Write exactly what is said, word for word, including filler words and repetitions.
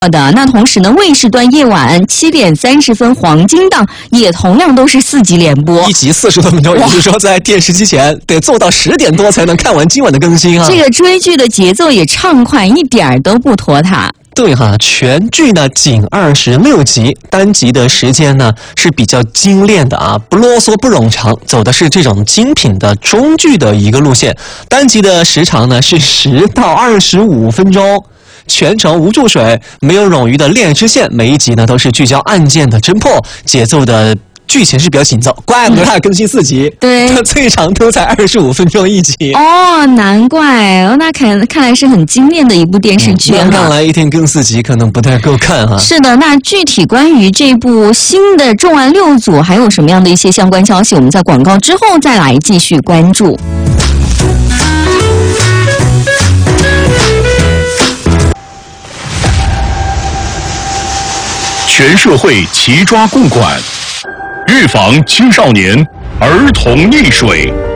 的。那同时呢，卫视端夜晚七点三十分黄金档也同样都是四集连播， 一集四十多分钟，也就是说在电视机前得坐到十点多才能看完今晚的更新啊。 这个追剧的节奏也畅快，一点儿都不拖沓。 对哈，全剧呢仅二十六集，单集的时间呢是比较精炼的啊，不啰嗦不冗长，走的是这种精品的中剧的一个路线。单集的时长呢是十到二十五分钟。全程无注水，没有冗余的恋支线，每一集呢都是聚焦案件的侦破，节奏的剧情是比较紧凑，怪不得它更新四集， 对， 它最长都才二十五分钟一集。 哦，难怪哦，那看看来是很精炼的一部电视剧、 嗯、那看来一天更四集可能不太够看哈。 是的，那具体关于这部新的《重案六组》还有什么样的一些相关消息，我们在广告之后再来继续关注。 全社会齐抓共管，预防青少年儿童溺水。